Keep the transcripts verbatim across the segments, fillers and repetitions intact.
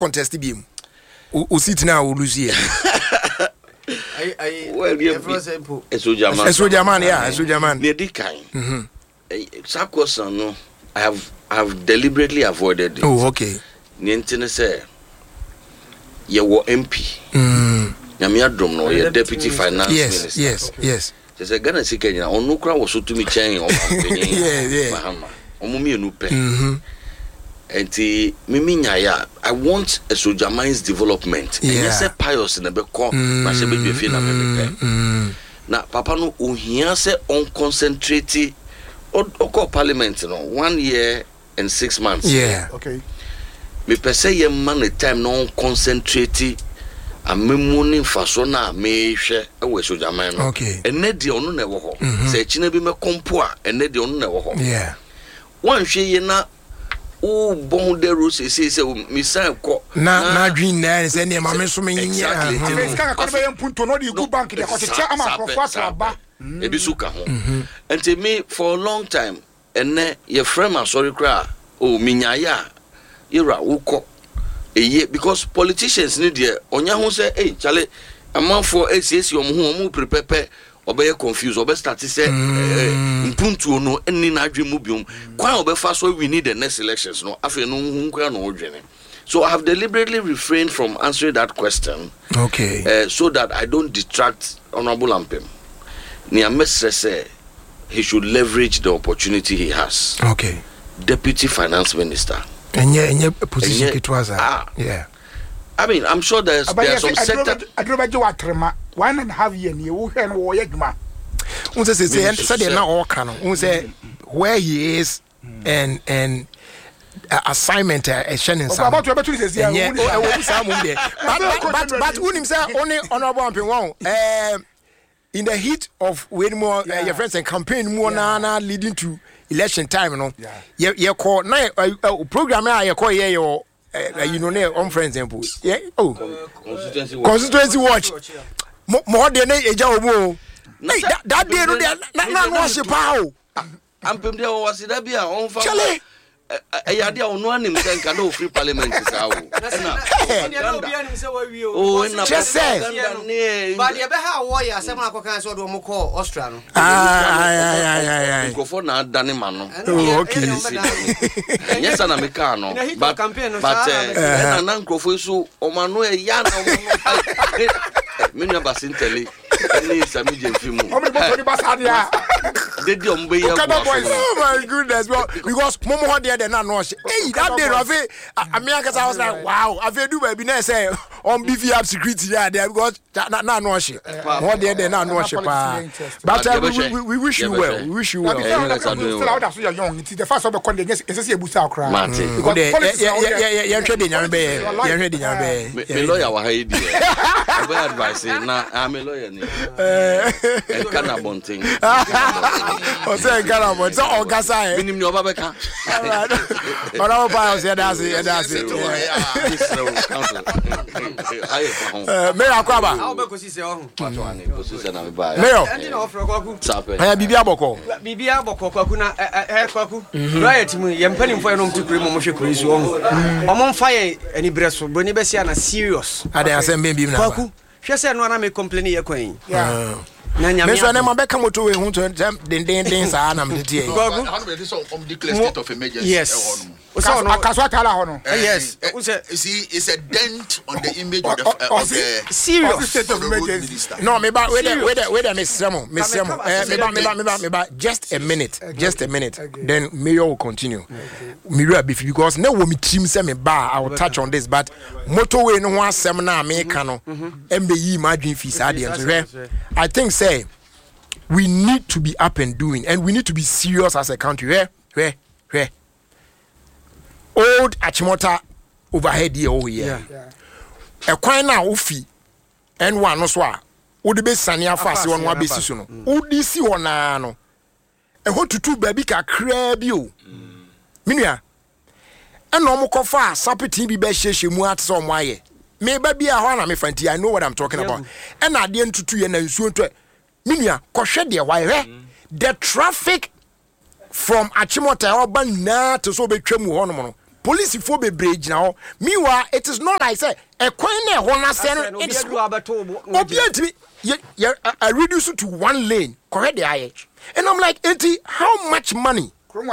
contest bi mu o sit na o lose here I I well yeah eso German eso German yeah eso German ne di kan mhm Sakosan no I have I have deliberately avoided it. Oh okay ne ntine say ye wo M P mm nyame adom no ye deputy finance yes, minister yes yes yes say Ghana sikanya onu kra wo so tumi chen o ampenyin yeah yeah mahama omo mi enu pe mhm enti mimi nyaya I want a Sojaman's development and yeah. yes pious na be ko na se be dwe na me pe na papa no ohia se on concentrate o ko parliament no one year and six months yeah okay me pese ye man time no concentrate amemu ni faso na me hwe e we Sojaman no okay ene de onu na e wo ho se chine bi me kompo a ene de onu na e wo ho yeah one hwe ye na o bon de rose say say misan ko na na dream na say ne ma me so me nya ska ka ko be punto no di go bank de ko che ama professor ba e bi suka ho and me for a long time ene ye friend ma sorry cry o minyaya ira ukọ eye because politicians need there onya ho say eh chale amanfo asiesi omo ho omo prepare obey confused obey start say mpuntuo no eni na adwe mu biom kwan obey fa so we need the next elections no afi no hu nkwa no odwene. So I have deliberately refrained from answering that question okay uh, so that I don't detract Honorable Ampem. Ni amesre say he should leverage the opportunity he has. Okay, Deputy Finance Minister. Enye enye position kitwaza. Ah, yeah. I mean, I'm sure there's there's some sector. I don't know what trema. One and a half year ni wo hwe no wo yeduma. Unse say say say dey na all kan. Unse where he is and and uh, assignment a uh, shenin sam. About to betu say yeah. Oh, we sam mum there. But but but unim say only Honorable Ampem won. Um in the heat of when more uh, your friends and campaign more yeah. na leading to election time no. Yeah. Ye call na uh, program a ye call ye your uh, you know ne on friends example. Yeah. Oh. Constituency watch. Constituency watch. More de na eja omo. That that day no dey na na no worship how. Ampem dey was that be a on fa. Eya dia onu anim say nka no free parliament sa wo. Na obi anim say wa wi o. Oh na just but ye be ha wo ya asem akokan say do mo call Austria no. Ah ay ay ay ay. Go for na dane ma no. Oh okay. Yes na me ka no. But but na na nkofo so o ma no e ya na o no. Me nua basintele ni sami jemfimu. O me bo ni basadia. They do ombe ya. Oh my goodness. Well, because momo ho there na no. Hey, that day Rafi America I was like, wow, I feel do baby na say on B V up security there because na na no she. Ho there there na no she pa. But uh, we, we, we wish you well. We wish you well. Still out as you are young. The first of the con dey say ebusa okra. Because yeah yeah yeah yeah hwe dey nyame be. Yeah hwe dey nyame be. Me lawyer wa ha yi dey. I be advice na I'm a lawyer ni. Eh kana bonting. O say kana bonting. So ogasa eh. Minim ni oba be ka. Ora oba o say that's it that's it. Eh me akwaba. How be ko si se ohun. Pato ani ko si se na me ba. Mayor. Enti na ofro kwaku. Eh bibi aboko. Bibi aboko kwaku na eh kwaku. Right mu ye mpanim fo no mtukuri mo mo hwe kuri so ohun. Omo mfa ye ani breso boni be sia na serious. Ade asem be bi na. Kwaku. Hwe se no na me complain ye kwan. Yeah. Na nyame. Me so na mabeka moto we hu to den den den sa na me tie. How do they so on declare state of emergency? Yes. So no akaso atala ho no. Yes. You see, it's a dent on the image of the of the serious state of emergency. No, me ba wait there wait there wait there me semo me semo. Eh me ba me ba me ba me ba just a minute. Just a minute. Then Mayor will continue. Me real beef because na wo me team say me ba I will touch on this but motorway no ho asem na me ka no embe yi ma dwen fi sa de nso. I think say we need to be up and doing and we need to be serious as a country. Where where where old Achimota overhead here over here. A kwan na ofi and one no so a wo de be sane afase won wa besi so no. Wo di si wona no. E ho tutu baby kakra bi o. Minua. E no mo kofa sapeti bi be hyehye mu ate so mo aye. Me ba bi a ho na me fanti I know what I'm talking about. E na de ntutu ye na nsuo to. Minua kohwe de wa hwe. The traffic from Achimota oba na to so betwa mu ho no no. police for be bridge now. Meanwhile, it is not like say a coin a hona sen. It's obviously I reduce it to one lane. Correct the I H. And I'm like, Auntie, how much money? And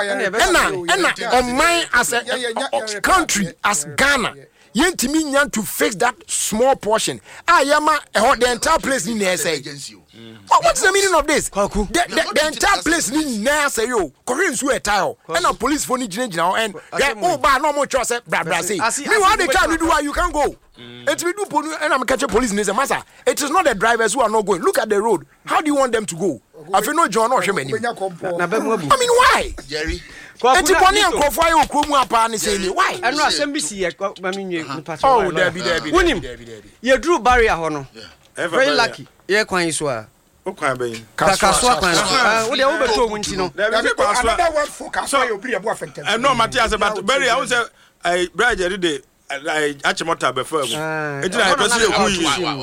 on mine as a country as Ghana. Yenti me nyan to fix that small portion. Ah, yama, the entire place in there say. What, what's the meaning of this? The, the, the entire place in there say yo. Koreans who a tile. And a police for need now and oh, but no more trust. Blah blah say. Me what they can do? Why you can't go? It's we do and I'm catching police in this master. It is not the drivers who are not going. Look at the road. How do you want them to go? I feel no John or Shemani. I mean why? Jerry. Eti boni ankofo ayo kromu apa ne say ni why? Eno asem bi si ye maminwe mpacho. Oh, Debbie Debbie. Unim. Ye drew barrier ho no. Very lucky. Ye kwan so a. O kwan ben. Kaso kwan. Wo de wo beto mu nti no. Another word for kaso you be abo affected. Eh no Matthias but barrier I say I brother dey I achimota be fam. Ejina person e ku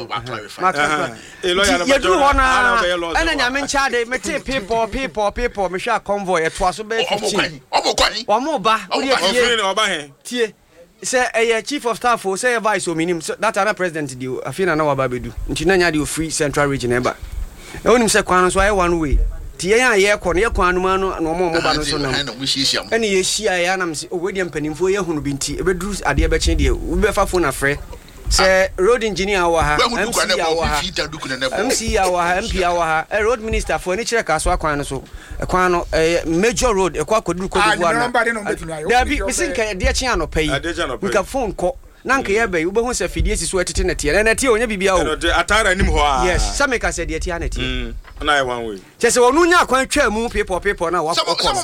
yi. Eh lawyer na. Ye drew ho na. Ena nyame ncha de mete people people people me hwa convoy e to aso be fifteen. Omo kwani. Omo ba. Wo de tie. Oba he. Tie. Say a chief of staff or say a vice or minim that other president do I feel na wa bedu nti na nya de free central region eba e wonim say kwan so I one way tie ya ye kɔ ne kwan no ma no no mo mo ba no so na ene ye hia ya na mse o we de mpanimfo ye hunu bi nti e beduru ade be kye de wo be fa phone afre say road engineer wa ha M C wa ha M C wa ha M P wa ha a road minister for any check aso akwan no so e kwan no major road e kwa koduru koduru na da bi misin ka de kye anopai nka phone ko na nka ye bai wo be hu se fidie si so etete na tie na tie onya bibia o atara nim ho a yes some ka se de tie na tie na one way chese wonu nya akwan twa mu people people na wa ko ko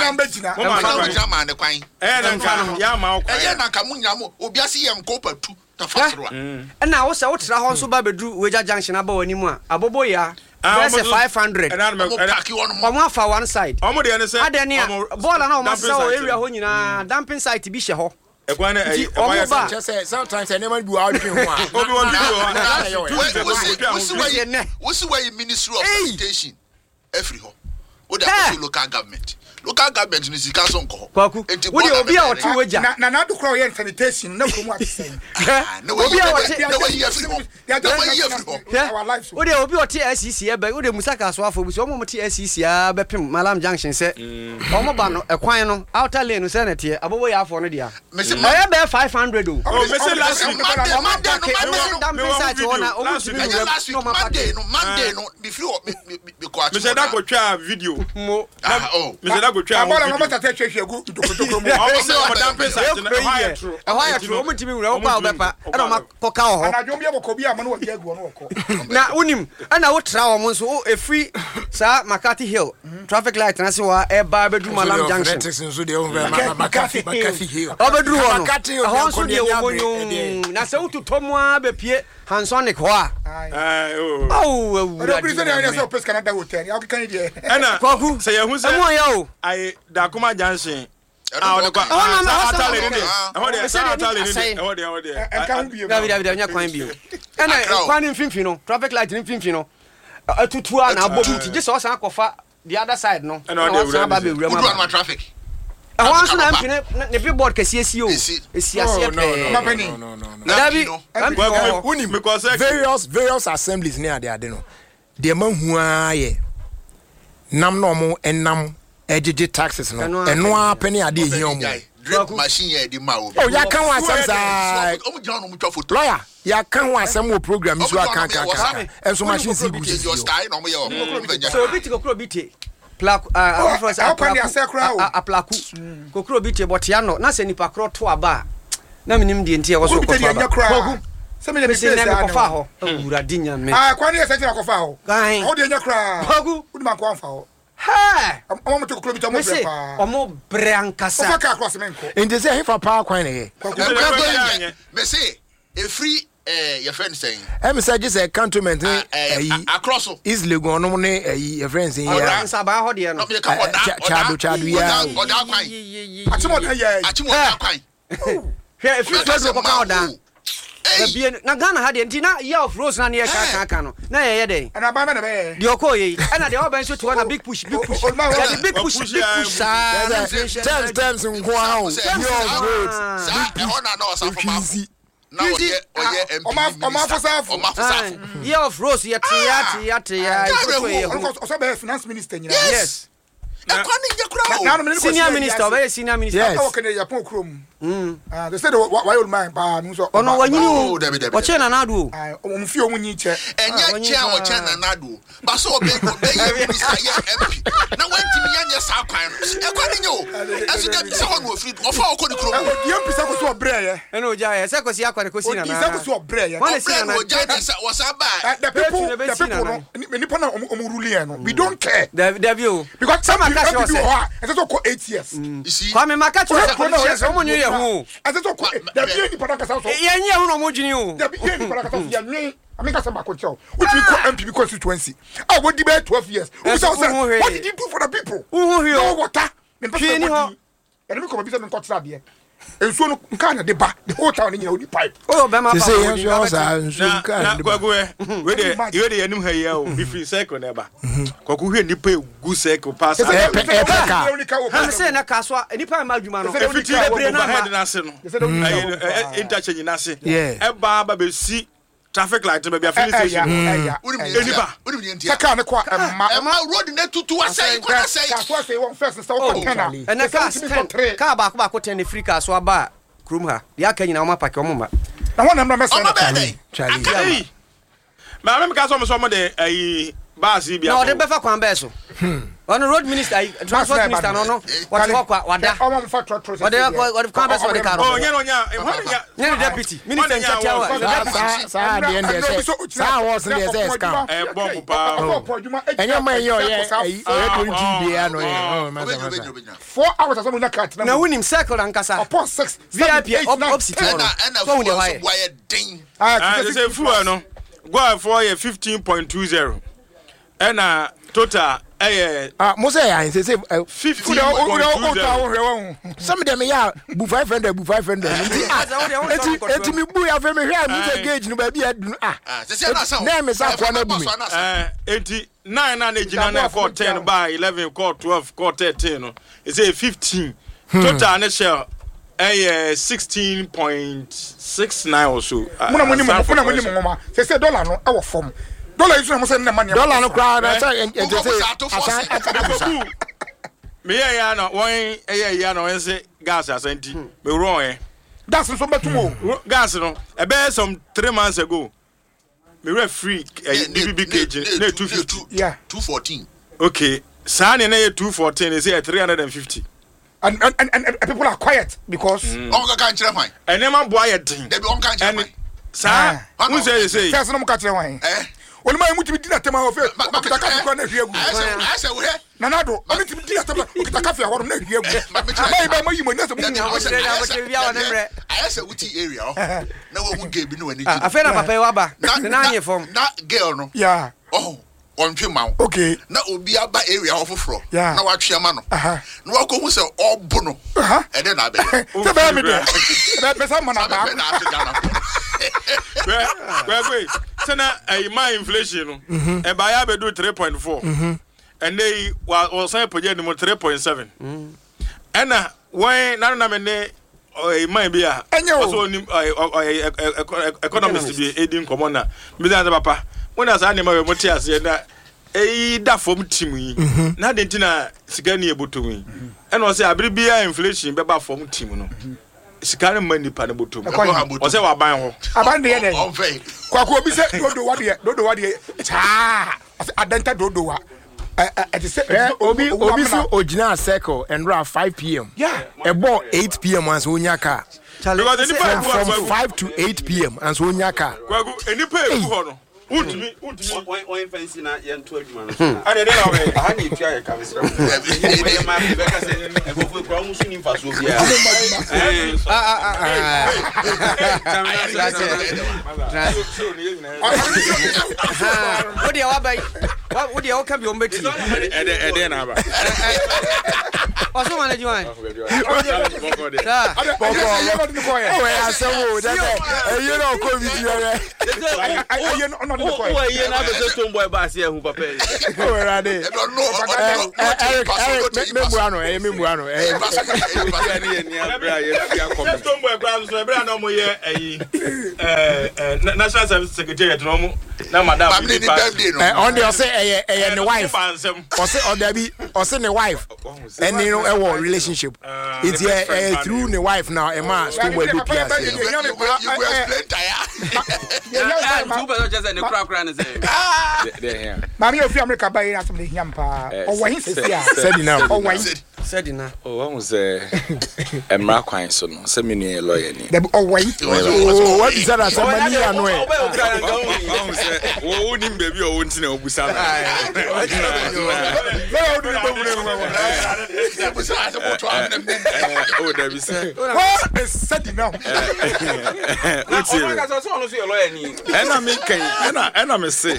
ma ne kwan eh na nka ya ma o kwan eh na nka munya mo obi ase ye nko patu na wo se wo tra ho so ba bedru weja junction aba wani mu a abobo ya that's five hundred omo afa one side omo de ne se adeni ball na omo se o area ho nyina dumping site bi hye ho e kwa na e say sometimes anyone do out here ho obi won do wo si why ministry of sanitation every ho wo da local government local government ni sika so nko kwaku wo de obi a oti weja na na do kro ye sanitation na ko mu atisen obi a oti na we ye free ho ya do we ye free ho our lives wo de obi oti S C C e ba wo de musaka so afo bi so mo mo ti S C C a be pem Malam Junction se o mo ba no e kwan no outer lane no se na tie abobo ya afo no dia me se ma be five hundred o o me se last week o ma da no me sa ti ona o mu ti no Monday no Monday no before me ko ati me se da ko twa video mo oh me se da go twa abala no mata twa hwe gu dokotoko mu o se o dumping site na ha ya true e ha ya true o mu ti mi wura o ba o be pa e no ma poka o ho anadwo bi e ko bi ama no wa bi agu no ko na unim ana wo tra o mo so o e free sa McCarthy Hill traffic light na se wa e ba bedru Malam Junction so de o McCarthy McCarthy Hill o bedru ho no ho so de o monyo na se ututo mu a be pie Hansonic ho a ai o oh o prison ya se o pes Canada hotel ya kan die ana kwaku se ya hu se mo ya o ai da kuma Junction ah o de kwa ah atale ni de ho de atale ni de ho de ho de e kan bi David David nya kwan bi ana kwan mfimfi no traffic light mfimfi no atutua na abom ti je so san akofa the other side no na san ba be wura ma traffic e wan so na mpine ne billboard kasiesi o esiase pe no no no David unim because various various assemblies near there ade no de man hu aye nam no mo enam ejiji taxes no eno a peni ade ehia omo drip machine ya di ma o oh ya kan wa sem sa o mu jano mu twa photo lawyer ya kan wa sem o program so aka kan kan enso machine si bu your style no mo ya o so bit kokro bit plaku ah a plaku kokro bit but ya no na se nipa kro to aba na minim die ntie wo so ko fa se me le bise na ko fa ho wura dinya me ah kwani e se ti na ko fa ho kan o de nya kra kwagu udi man ko fa ho ha o mo to ko bi to mo bre pa o mo bre ankasa o fa ka cross men ko inde se he fa pa kwan ne me say e free eh your friend saying em say just a cantonment eh across is legon no ne eh your friend saying ya ansa ba ho de no chado chado ya o da kwan atimo da ya atimo da kwan hwe free place ko ka o da Baby na Ghana had the na year of rose na near Kaka no. Na ye dey. And about the The Okoye. And the open to one a big push, big push. The big push, big push. Terms terms in Guao. Your roads. Now ye oye M P. Year of rose ye tia tia tia. Also be finance minister. Yes. Senior minister, very senior minister. Yes. Mm. Uh, they said why old man pa no so. Oh no, when you what chair na do? Ah, um fi omu nyi che. Enye chair o chair na do. Ba so be go be minister ye M P. Na wan timi nya sa kwan. E kwa ni nyo. Asu da bi se won ofri. Ofa okodi kro mo. Di M P sa ko so bre ye. E no ja ye. Se ko si akwa ko si na na. Di sa ko so bre ye. Wan si na na. Ja di sa wo sa ba. The people, the people no. Ni pa na omu rule ye no. We don't care. The the view. Because some can show say. And so ko eight years. You see. Kwame Makachi say omo nyu ye hu. And so ko the be ni pa na kasa so. Ye nye hu no mo dwini o. The be ni pa na kasa so ye nwe. I mean kasa ba ko tell. Which we call M P constituency. Ah, what debate twelve years. Who say what did you do for the people? No water. Me person what. And me come be say me ko tira de. Enso no nka de ba the whole town nyina odi pipe. Oh be ma pa. Say enso sa enso nka. Na kwagu we de we de yanum ha ya o bifi cycle na ba. Kwagu hwe nipa egu cycle pass. E pe ka. Han say na kaswa nipa ma adwuma no. Efiti bebre na head na se no. Interchange na se. E ba ba be si traffic light be bia filling station. Enipa. Saka ne kwa ma ma road na tutu asai kwa asai. Kaswa say one first so ko ten na. And na car ten. Car ba ko ba ko ten free car so aba krum ha. Dia ka nyina o ma park o mo ma. Na wona na mesa na Charlie. Charlie. Ma na me ka so mo so mo de ayi bus bia. No, de be fa kwan be so. On road minister, transport minister no no. What what wada. O mo fa trotro. What de what kwan be so de car. Oh, nya no nya. Nya deputy. Minister in charge wa. Sa de ende say. Sa was dey say scam. Eh bomb pa. Enyo man yo ye e to G B A no ye. four hours aso na cat na. Na winim circle ankasa. Upon six V I P up up city no. So we dey why ding. Ah, they say fuel no. Go for ye fifteen point two zero. And uh total eh ah mo say I say fifteen point two zero. Some dem ya bu five hundred bu five hundred. Enti enti mi bu ya fe me hwe am say gauge no ba bi adunu ah. Na me sa kwa na bu mi. Eh enti nine na na gina na call ten by eleven call twelve call thirteen no. It say fifteen. Total na share eh sixteen point six nine or so. Muna muni mo muna muni mo ma. Say say dollar no e wo form. Dollar is no say na money. Dollar no crowd na say say asan me ya na won eh ya na won say gas asanti me wrong eh. Gas so betumo. Gas no e be some three months ago. Me were free D B B K G na two fifty. Yeah, two fourteen. Okay. Sane na two fourteen is here three hundred fifty. And and, and and people are quiet because on ka nchire fine. And them boy yedin. They be on ka nchire fine. Sa, who say say? First no mo ka nchire fine. Eh. Oni ma mu timi di na tema ho fe. Okita ka ko na hwie gu. I say we. Nanado, oni timi di na tema okita ka fe ho na hwie gu. Ba ba ma yi mo na so mu. I say uti area. Na wo hu game bi no ani. Afena papa wa ba. Na anye form. Na girl no. Yeah. Oh. On twe ma. Okay. Na obi aba area ofoforo. Yeah. Na wa twe ma no. Na wa ko hu se obo no. E de na be. Se ba me de. Be sa ma na ba. Wait, wait. So now, a my inflation, no, and by I do three point four, and they was saying project number three point seven. And now, why not? I mean, or my be a also economist to be aiding commoner. Mister Papa, when I was animal motias, and a da from team, not the Tina Sigani able to me. And was a bit inflation, but from team. Sikari money panable to me. O say wa ban ho. Aban de dey. Kwa kwa obi say dodo wa de, dodo wa de. Cha. Adenta dodo wa. Eh eh say obi obi so original circle and ra five p m. Yeah. E bo eight p m as onya car. Because any from five to eight p m as onya car. Kwa any pay ku ho no. Untimi untimi oin fancy na ye nto adwuma no. Ade dey na we. Aha na etua ye ka mesra. E ma be ka say e go fu kwa musu ni mfaso bia. Ah ah ah. Kamera. What do you want? What would you come your betty? And then I Also, man, you want? You know, come with you. I am not the point. Who are you stone boy bass here who papa? Where are they? Eric, Eric, Membrano, eh, Membrano, eh. Stone boy ground so every no more year eh National Service Secretary at normal. Now madam on the say eh eh wife. Or say or there be or say the wife. And you know a relationship. It's eh through the wife now a man stone boy good class. You go explain tire. Two person just in the crowd crying say. There. Mami of America buy na some the yampa. Or why he say Said now. or why Said enough. Oh, one was a Emra Quine so no. Send me a lawyer. or why? Oh, what is that? Somebody I know. Oh, wouldn't baby or wouldn't know Busan. Oh, there is What is said now? What's it? And I make and I'm a say,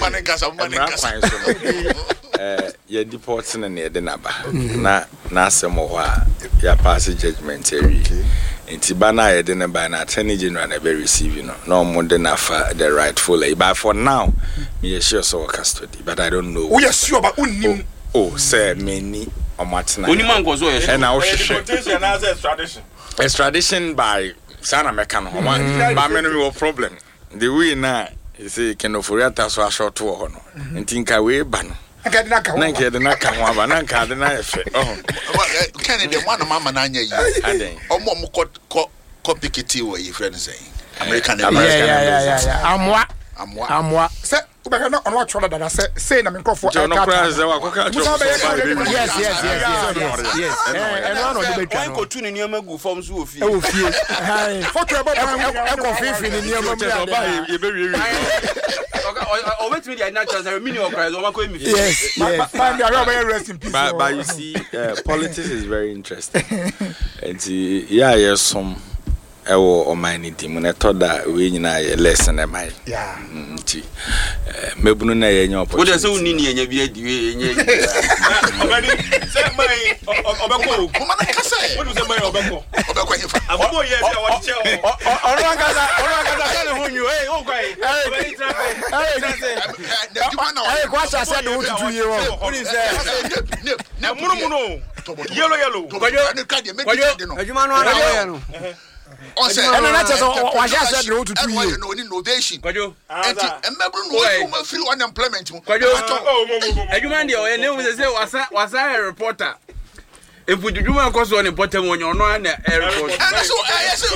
uh, you're deporting and near the number. Na Nasamoa, your passage judgment area. In Tibana, I didn't buy an attorney general and ever receive, you know, no more than enough the rightful. But for now, me sure so custody, but I don't know. We are sure about unim. Oh, sir, many or Martin. And I was tradition. Extradition by Sana Mekan, but many more problem. The way now, you say, can offer us a short to honor and think away ban. I get not come. Nanka the Naka, Nanka the knife. Oh, Kennedy, one of Mamma Nanya, or more copy kitty, what your friends say. American, Yeah, yeah, yeah, yeah. I'm what? I'm what? I'm what? Say, but not on what trouble that I say, say, I'm in cough for John Prize. Yes, yes, yes, yes, yes, yes. And one of the I go to the Niamagu forms who feel. Oh, few. For trouble, I'm confusing in the You very or wait me, I not as a mini or cries or my queen. Yes, yes. Rest in peace. But, but you see, uh, politics is very interesting. And see, yeah, yes, some. I will on my team when I thought that we in a lesson am I. Yeah. Maybe no na yenyo opportunity. What does so nini yenye bi adi yenye. Say my obeko. Mama kasa. What do say my obeko? Obeko yefa. Abobo ye say what che. Ọ̀rọ̀ agaza, ọ̀rọ̀ agaza kẹ́ni hun you. Hey, o kwai. Hey, hey, kwasa said the two year old. What is that? Na munu munu. Yellow yellow. Ejuma no ana wa ya no. On say, and then that's what I said no to two years. No innovation. Kwajo. And remember no woman feel unemployment. Kwajo. Ejuma ndi o ene we say wasa wasa a reporter. If we do man cause on important when you know na airport. And so I say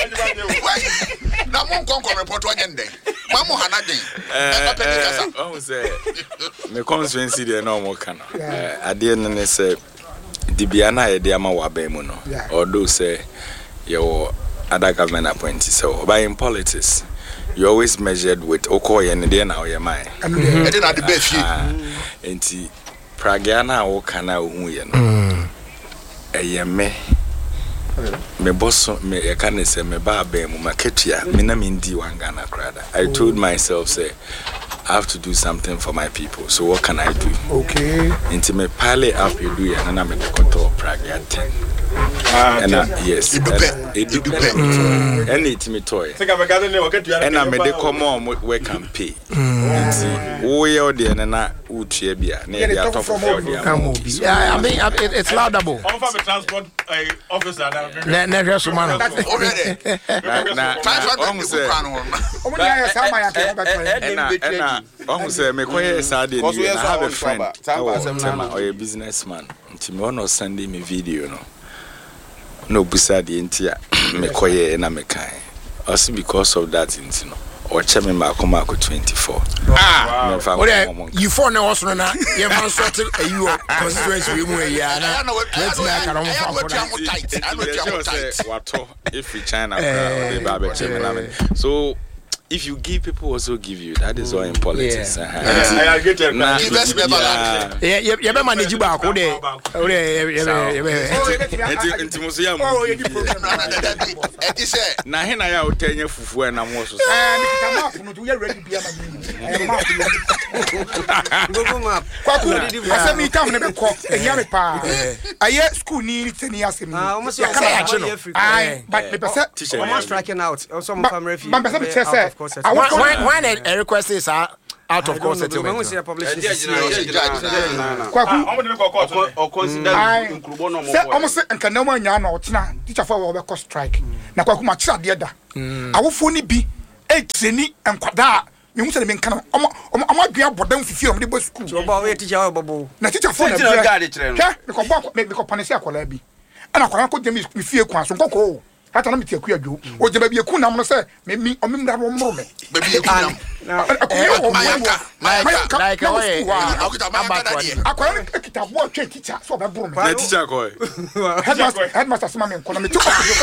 na mon kon kon report one den. Ma mo hana den. Eh, oh say me constituency there no more kana. Eh, ade ne say dibiana e de ama wa ban mu no. Although say your other government appointees. So, but in politics, you always measured with Okoye and then now your mind. And then at the best, and see, Pragana or Kana Uyan. A yame, me boss, me a can say, me babe, Maketia, Minamindi Wangana Crada. I told myself, say, I have to do something for my people. So, what can I do? Okay. Into me pale up you do, and I'm in the control Praga ten. And yes, it do and it me toy. And I made the common where can pay. We are there and not Uchebia. Yeah, I mean, it's laudable. I'm from a transport officer. Never so man. Almost say, me quite sad. I have a friend or a businessman. Timon or sending me video. No. No busadi intia me koye na me kan also because of that intino or cheme ma koma ko twenty-four ah wow. You for na also na ye man sort you constituency we mu ya na let me aka no for that wato if we China crowd they ba be cheme na me so if you give, people also give you. That is all in politics. Yeah. Uh-huh. Yeah. Yeah. Give us never like. Yeah, you you manage back. Oh, there. Oh, there. Enti muso ya mu. Oh, you need problem. Eti say. Na he na ya otenye fufu na mo so. Eh, me ka map no do you ready be am. Eh, map. Google map. Kwaku. Asa mi tam ne be ko. Ehia me pa. Aye school ni teni asem. Ah, almost ya like ka ya Africa. Aye, but me pese Almost striking out. Also, I'm from refugee. But pese me say. When when a request is out of course settlement. When we see publish Kwaku. or consider Nkrubo no more. Say almost nka na mo nya na otena teacher for we be strike. Na kwaku ma kira de da. Awofo ni bi e treni enkwada me hu se me nka no omo omo adua bodan fifi o me de bo school. So ba we teacher we bobo. Na teacher for na Teacher guard treno. Hwe me ko bo me ko panese akola bi. Ana akola ko je me fie kwan so nkoko. Hata na me tie ku adwo. O je ba bi eku nam no se me mi o me mra ro mro me. Ba bi eku nam. Mayaka. Mayaka. Like away. Akuta mayaka de. Akola ekita bo twa teacher so ba bro me. Na teacher ko. Headmaster headmaster sama me nko na me tu.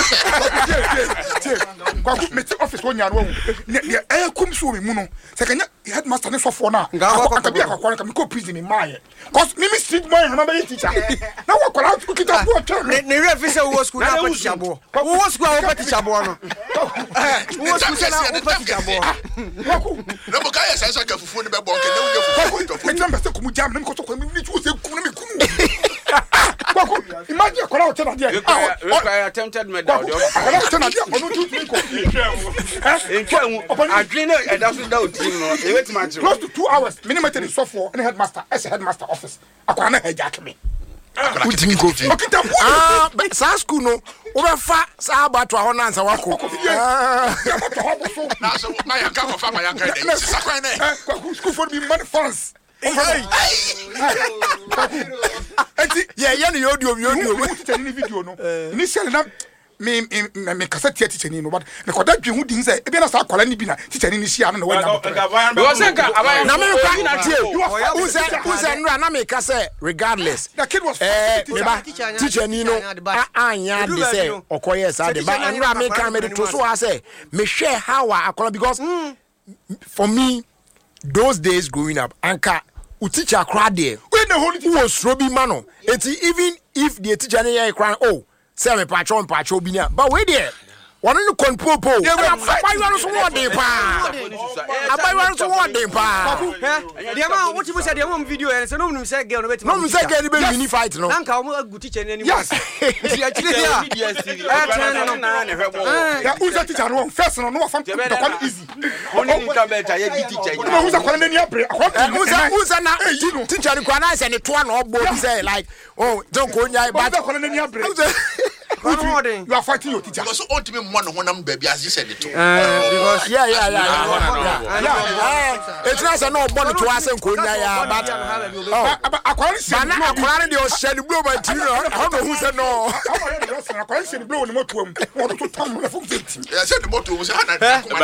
Kwaku me ti office wo nya no wu. Ne eh kum so me mu no. Se kanya headmaster ne so for na. Aka bi akwa ka me ko prison me maye. Cause me me street boy na be teacher. Na wo kwala ekita bo twa. Ne refi say wo school na teacher bo. Wo school wo teacher bo no. Wo school say na wo teacher bo. Kwaku. No mo kaya say so ka fufu ne be bon ke ne wo fufu to fufu. Me tamba se kumu jam ne ko so ko me ni tu se kumu me kumu. Kwaku imagine kwala o tena dia. I attempted murder. Kwala o tena dia onu tu tu ko. Ntwa adwene e da so da o team no. E wet match. Close to two hours minimum ten so for any headmaster as a headmaster office. Akwala na hijack me. Utimi kofi. Okita bo. Ah, but sa school no. Obefa sa abato ho na nsa wako. Ah. Na so mayaka ko fa mayaka de. Sisa kwan ne. Kwaku school for be money funds. Hey. Enti Yeah, yeah, no audio, audio. you teacher ni video no. Initially na me me me kasa teacher ni no but me koda dwe hu din say e bi na sa akwala ni bi na teacher ni ni shia no na wanya. Because nka abaya Na me kwa na tie. Who said who said no na me ka say regardless. The kid was Eh, teacher. ba teacher ni no anya de say okoye sa de ba nra me ka me de to so say me share how akola because for me those days growing up anka u teacher cry there We na holy who was robi mano eti even if the teacher na here cry oh say me patcho patcho bi na but we there one no konpopo abayo so what dey pa abayo so what dey pa Dia ma what you say dia ma video and say no no say girl no bet. no me say get be mini fight no Nanka o gu teacher ni anymore. Yes. Ti actually dia. Eh tena no na ne hwebo. Ya uza teacher no first no no fa to call easy. Oni nka beta ye di teacher. No uza kwala na ni abre. uza uza na teacher ni kwa na say ne to na obo bi say like oh don't go nyai but Uza kwala na ni abre. You are fighting your teacher. Because ultimate one honam baby as you said it. because yeah yeah yeah yeah it's not say no born to us nko nya ya but Akwala si na akwara de o share blow by three how no who say no akwala si blow ni moto am. Wọ́n to tam na fun fifty. Yeah, said the motto was But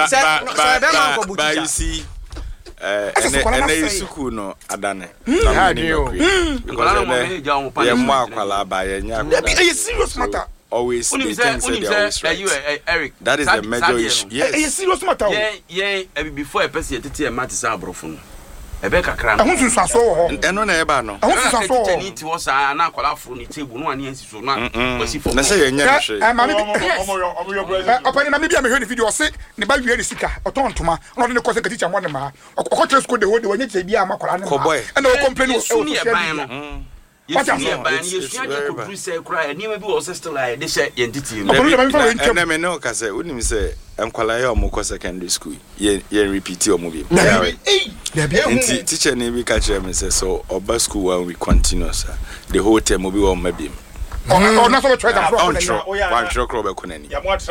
but but you see eh and and school no adane na me no because ye mo akwala ba ye nya A serious matter. always they think say they always right. Eric, That is the major issue. A Yes. serious matter. Yeah, yeah, before a person tete e mate sa abrofo no. Ebe kakra I want to so ho. Eno na eba no. I want to so ho. tete ni ti wo sa na akwala fro ni table no ani ansi so na kwasi fo. Na say ye nya hwe. Eh mama bi. Opa ni mama bi am hwe ni video say ne ba wiere sika oton ntoma no de ne ko say teacher mo ne ma. Okotire school de wo de wanya che bi am akwala ne ma. And no complain o so ni e ban no. Yes, yeah, but you see, you could say cry, and you may be also still like this entity. And I know, because I wouldn't say, and Kuala Moko secondary school, ye repeat your movie. Teacher, maybe catch them and say, so, or bus school when we continue, sir. The whole time will be on maybe. Oh, not so try that. One truck robber couldn't.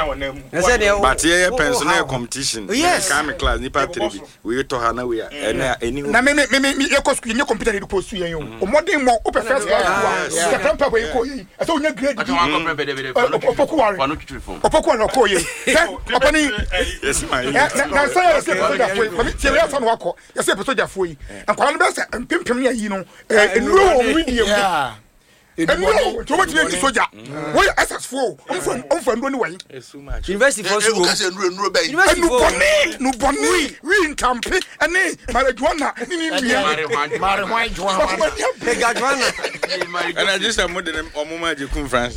But yeah, pensioner competition. Yes, come class, Nipa three. We to Hana, we are any. Na me me me me your school, your computer to post you. O more than more open first class. The temper we call you. I saw your grade. Opokuari. Opokuari no call you. Opani. Yes, my. Na say say person for for me tie we son wako. You say person for you. And kwala be say pimpim ne yi no. Eh no medium. enu to mo ti be soldier wo S S four on for on for ndo ni wan university for school university for no boni we in camp ene marijuana ni ni bia marijuana marijuana and I just am modern omuma je kun France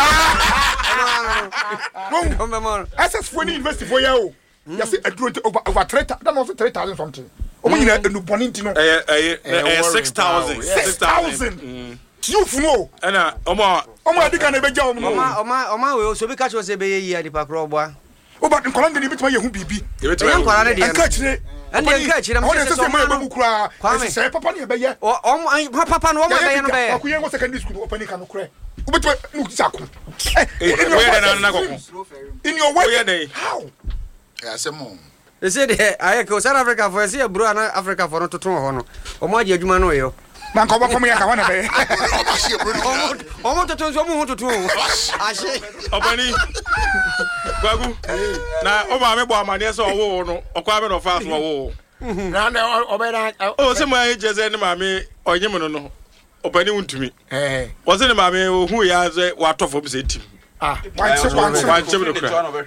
S S four ni university for ya o ya say aduro over over three that was three thousand something omo nyina enu boni ntino eh eh six thousand six thousand you know ana omo omo adika na beja omo oma oma oma we so bi ka cho se be yi adi pa kro boa o ba nkola ngeni bitima ye hu bibi e bitima nkola na de anka chire ande anka chire mo se so ma be kura e se papa ne be ye o papa no o ma be ye no be ye akuye ngo secondary school opani ka no kure o bitima mu sako eh we na na kokko in your way we dey how ya se mo e se de aye ko South Africa for se bro na Africa for no toton ho no o mo age adwuma no yo man ko ba ko me ya ka wana be o mo toton so mo ho toton ashe obani gwagu na o ma me bo amane so wo no okwa me no fa so wo na na obera o se mo aye jeze ne ma me onyem no no obani wuntumi eh o se ne ma me hu ya ze wa tofo se tim ah one chim one chim one chim no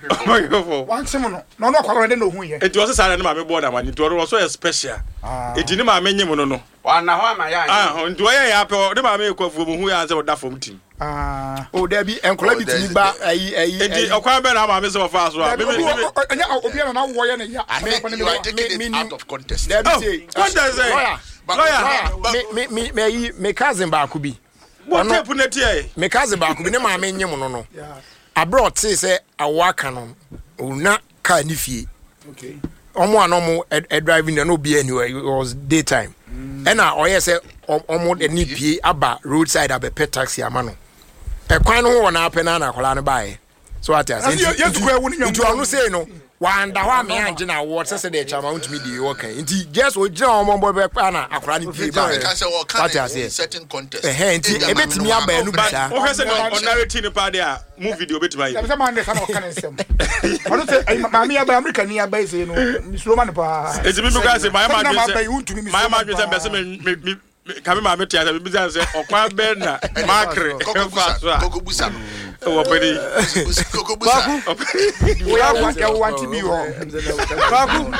kra one chim no no no kwa de no hu ye enti o se sare ne ma me bo da mani to o so special enti ne ma me nyem no no wana ho ama ya ah enti o ye ya pe ne ma me kwafu mo hu ya ze da fom tim ah o da bi enkola bi tini ba ayi ayi enti okwa be na ma me se wo fa so a me me anya obi na wo ye na ya you are taking it out of context da bi say context lawyer lawyer me me me me me cousin ba ko bi what tape na tie me cousin ba ko bi ne ma me nyem no no abroad say say awaka no una ka ni fie okay omo anomo e driving no be anywhere it was daytime and na oye say omo de ni pie aba roadside abe pet taxi amano e kwan no ho na apena na akola no bae so at as yes ko e woni nyam nti onu say no wanda ho me anje na wo say say de chama untimi di wo kan nti just o gina omo bo be pa na akola ni pie ba I can say what can in certain context eh nti e betimi aba enu bisa o hwese no on narrative ni pa de a move video betimi ayi say man dey say no kan nsem onu say ma me aba America ni aba say no slow man pa eti bi because my man say my man say be say me kame ma metia say bi say okwa be na makre fa so a kokobusa no wo pedi kokobusa we are want you want to be home kwaku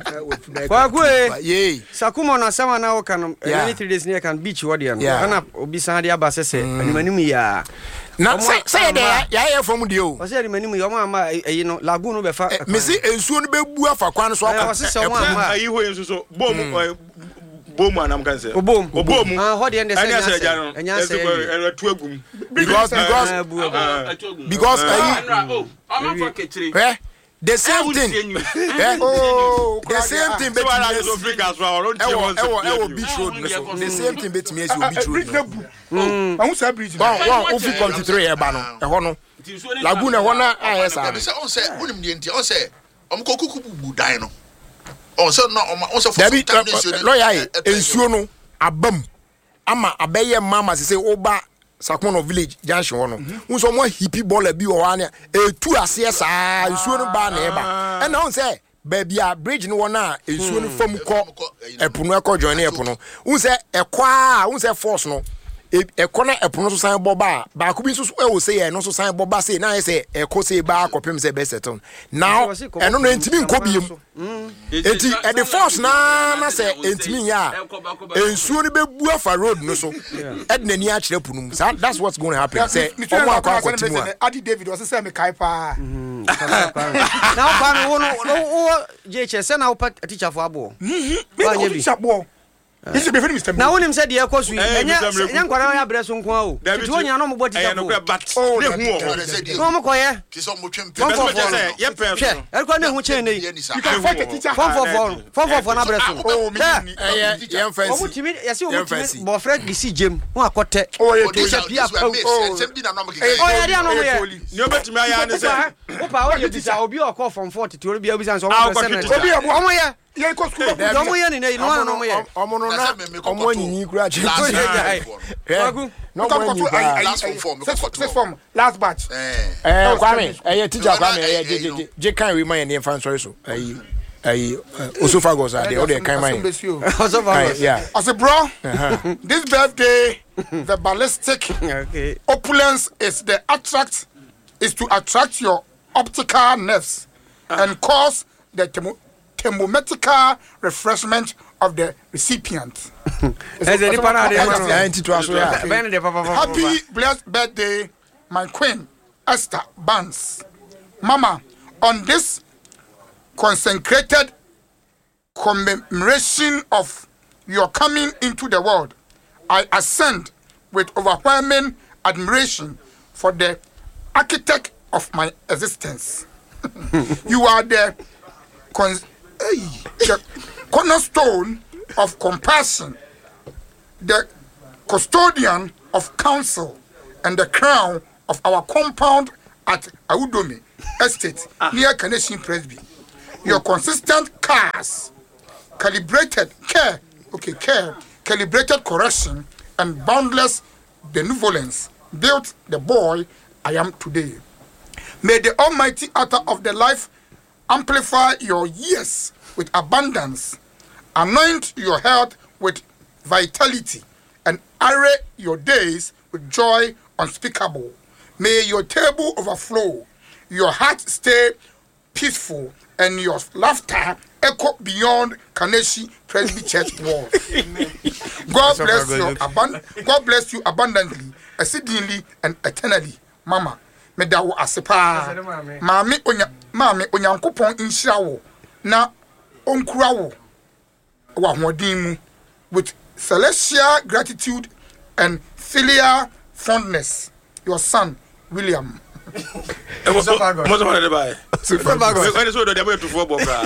kwaku eh ye sakuma na sama na o kan any three days near can beach wodi an ana obi san de aba sese animanim ya na say say de ya ya from de o o say animanim ya o ma ma eyi no lagoon no be fa me si ensuo no be bu afa kwan so akọ sese o ma ayi ho enso so bom bom anam kan say obom obom ah ho de say anya say ja anya say e tu agum because because because oh I'm for ketri eh the same thing eh oh the same thing so ala betimi so freak as well on e wo e wo beach road the same thing betimi as beach road mm ahun say bridge one one ofi twenty-three e ba no e ho no lagoon e ho na ayesa be say on say unim de nti on say om kokuku bubu dan no on say no on say for Dabi lawyer ensuo no abam ama abeye mama se say oba Sakono village junction ho no unso mo hippie baller bi o ane etu ase saa ensuo no ba na e ba and now say baby a bridge no na ensuo no fam ko epuno e ko join epuno unse ekwa unse force no ekona epuno so san boba ba ko bi so e wo say e no so san boba say na say e ko say ba kopem say be settle now eno no entimi nko biem enti e the force na na say entimi ya ensuo no bebu afa road no so e de nani a kire punum that's what's going to happen say omo akwa continue Adi David was say me kai pa now pa no no J H S na opa teacher for abo ba nya bi This be Mister Now when him said the ekosu enya enya nkwara ya breso nko a o ti wonya no mo body e no kwa bat ne hu o no mo koye ti so mo twem pe say ye pe so e ko ne hu chen nei you can fight a teacher fon fon fon fon fon fon na breso oh me ni eh ye fancy o mo timi ya se o mo timi bo fred di si jem ho akote oh ye teacher teacher pia oh sem bi na no mo kike oh ya dia no mo ye ni obetimi aya ne say o pa o ye bisa obi o call from forty to obi obi san so o percent obi e mo o mo ye ye ko school o mo ye ni nei no no mo ye omo no na omo nyinyi kura che Kwaku no mo nyi last form six form last batch eh eh kwame eh teacher kwame eh je je je kan we man e fan sorry so eh Hey, esophagus are there. They kind of. Esophagus. Yeah. I said, bro, uh-huh. This birthday, the ballistic okay. opulence is the attract, is to attract your optical nerves uh. and cause the thermo- thermometrical refreshment of the recipient. Happy blessed birthday, my queen, Esther Barnes. Mama, on this consecrated commemoration of your coming into the world, I ascend with overwhelming admiration for the architect of my existence. You are the, con- hey, the cornerstone of compassion, the custodian of counsel, and the crown of our compound at Audomi Estate ah. near Canadian Presby. Your consistent cars, calibrated care, okay, care, calibrated correction, and boundless benevolence built the boy I am today. May the Almighty Author of the life amplify your years with abundance, anoint your health with vitality, and array your days with joy unspeakable. May your table overflow, your heart stay peaceful, and your laughter echo beyond Kaneshi Presby Church walls. God bless you, abund- God bless you abundantly, exceedingly, and eternally, Mama. Me da wo asepa. Mami onya, mami onyankopon inhyira wo na onkura wo wa hodin mu with celestial gratitude and filial fondness. Your son William. Mo so mo so na dey buy. Super bago. We go so do dey to for bobra.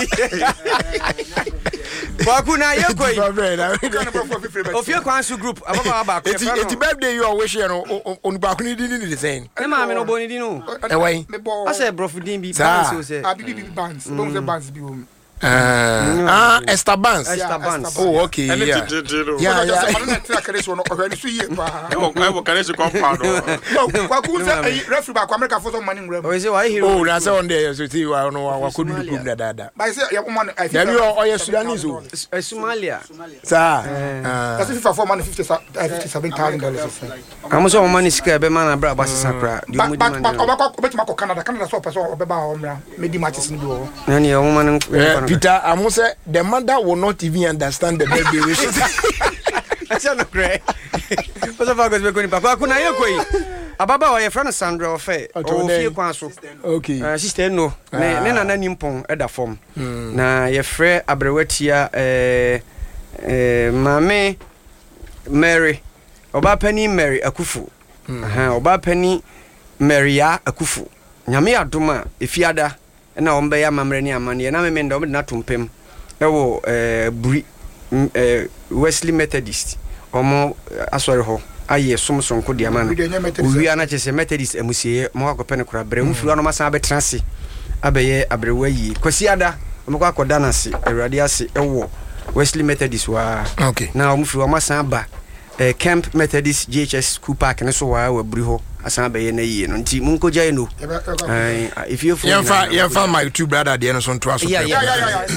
Baku na ye koi. Ofie kwansu group ababa abako. Eti eti birthday you wish you no onu baku ni di ni the same. E ma me no boni di no. E wai. I say brofu din bi ban so say. Abi bi bands. Don't say bands bi wo. Ah, Esther Barnes. Esther Barnes. Oh, okay. Yeah. Yeah, yeah. I don't know Kaneshi no already see it. No, I Kaneshi compound. No, Baku say referee back America for some money rem. Oh, say why hero? Oh, that's on there. So see, I know I could do group that that. But I say yeah, woman I think. You are you Sudanese? Somalia. Sir. That's if for money fifty-seven thousand dollars. I'm so money sika be man abra ba sakra. But but obako obetuma ko Canada. Canada so person obeba omra. Medi matches ni do. Na ne woman Peter, I must say the mother will not even understand the baby wishes. I said no great. What's about going to be Baku na ye koi. Ababa wa ye friend Sandra Ofe. O fie kwanso. Okay. Uh, sister no. Ne ne nana nimpon e da form. Na ye frɛ abrewatia eh eh mame Mary. Oba pani Mary Akufu. Aha, oba pani Maria Akufu. Nyame adoma efiada na ombe ya mamre ni amane na me ndo na tompem ewo eh buri eh Wesley Methodist omo asori ho aye somsonko dia man wi ana chese Methodist emusie mo akopene kura bre mfiri ano masan abetrase abeye abrewa yi kwasiada mo kwa akoda na se awurade ase ewo Wesley Methodist wa okay na omfiri o masan ba eh Camp Methodist G H S School Park ne so wa wa buri ho asan be ye na yi no nti munko gya no eh if you you fa you fa my two brother there no so to aso yeah yeah yeah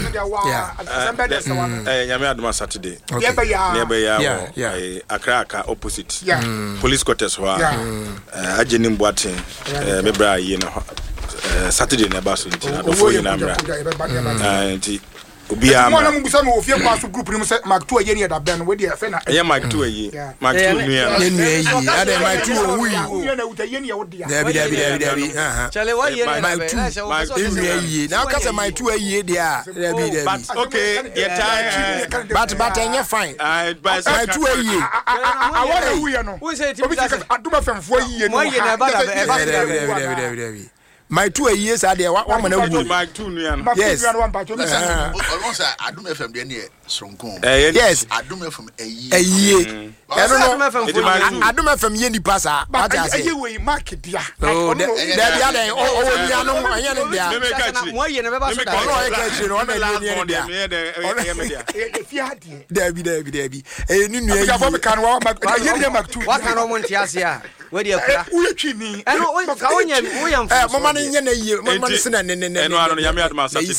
eh nyame adoma Saturday nearby ya eh Accra Aka opposite police quarters ho eh ageni mboate eh mebra yi no Saturday na ba so nti na do fo yi na mra eh nti Obia ma mo busa mo ofie kwaso group ni mo se Mark two aye ni da ben we dey fe na eh Mark two aye Mark two nua ye nua yi ade Mark two o wi ye na uta ye ni ye wo dia da bi da bi da bi da bi aha chale wa ye Mark two nua yi na ka se Mark two aye dia da bi da bi okay ye time but but enye fine but Mark two aye I want to we no we say ti aduma femfo aye no mo ye na ba da be da bi da bi da bi my two years are there one man wu my two nua yes almost Adum F M dey near Sonko yes Adum F M ayi ayi I don't know Adum F M ye ni pasa but ayi we market dia oh there dia dey oh dia no anya ne dia mo ye na be ba so da no e ka chi no na ye dia ye me dia e fi adie Dabi dabi dabi e ni nua ya fo me kan wa ye ni Mark two wa kan o mo ntiase a we dey akura we twi ni e no o ka o nya o ya mfo eh mama ne nye na yie mama ne se na ne ne eno ano nyame adoma Saturday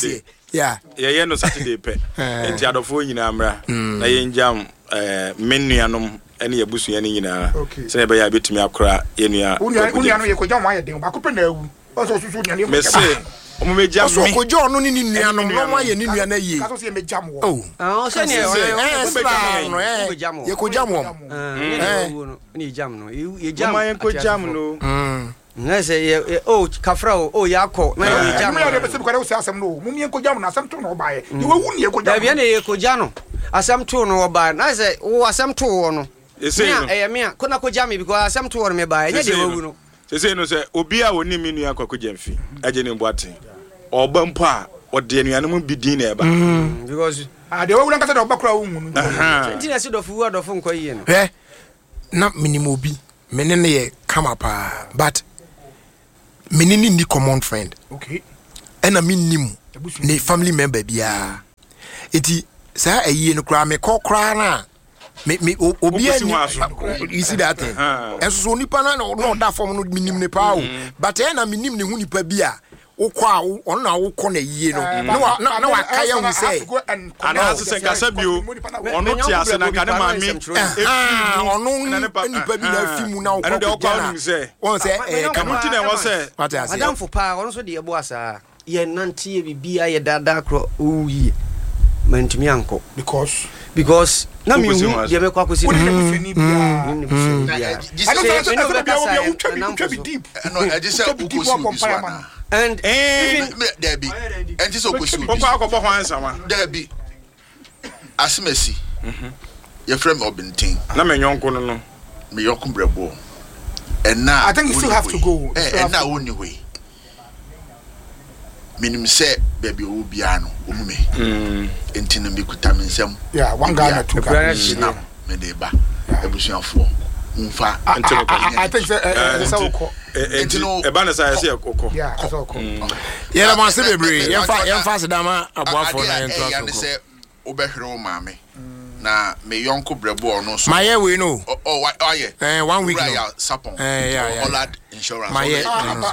Yeah. Yeah, yeah, no Saturday pay. And the other phone in Amra. Na yenjam eh menuanom ene yabusu ye nyina. Se be ya betumi akora yenua. Unia unia no ye ko jam wa ye den ba ko pe na awu. O so susu unia no. Me say o me jam me. So ko jo no ni nuanom no ma ye ni nua na ye. Ka so se me jam wo. Oh. Ah, so ne eh jam no eh. Ye ko jam wo. Eh. Ni jam no. Ye jam. Ma ye ko jam no. Mm. Na say oh kafra oh yakọ na ye jam. Me ya be se ko se asem no. Mu me ko jam na asem to no ba ye. Ye wa wu ni ye ko jam. Da bia na ye ko jam no. Asem to no ba na say wo asem to wo no. Ese no. Eh me ko na ko jam because asem to wo me ba ye de wawu no. Sese no say obi a woni mi nua akọ jamfi agye ne mboate. Oba mpo a ode anuanom bi din na eba. Because ah de wawu na kasa de oba kura wu mu no. Nti na se do fu do fu nko yie no. Eh. Na minimo bi. Menene ye kama pa but menini ni common friend. Okay. Ena minim ne family member bia. Eti sa ayi no kra me kokra na me me obi ani you see that thing. Enso so nipa na no da form no minim ne pa o. But ena minim ne hu nipa bia wokwa ono na wokọ na yie no. Na na na wakaya hu say. Ana se kasa bio ono ti ase na ka ne maami. Ah ono nipa bi na fi mu na wokọ. Ene de wokọ hu say. Won say eh kama ti na wo say. Madam fo pa ono so de ebo asa. Ye nante ye bibia ye dada kro oyi. Mantimi anko because because na mi hu de me kwa kosi ni bia ni bia I don't say no be be deep no I just say ukosi and even there be and just ukosi papa akọ bo hwan sama there be asimesi your friend Obintin na me nyonko no no me yonko brebo and now I think you still have to go and now only way minim say baby o bia no omume mm entino me kuta me nsem yeah one guy na two guys na me dey ba ebusuafo mfa entino I think say say okọ entino e ba na say say okọ yeah say okọ yeah na ma say bebre yemfa yemfa se dama aboafo na yento ya say obehwere o maame na me yonko brebo no so my year we know oh oh yeah eh one week no sapon eh yeah Olad insurance my year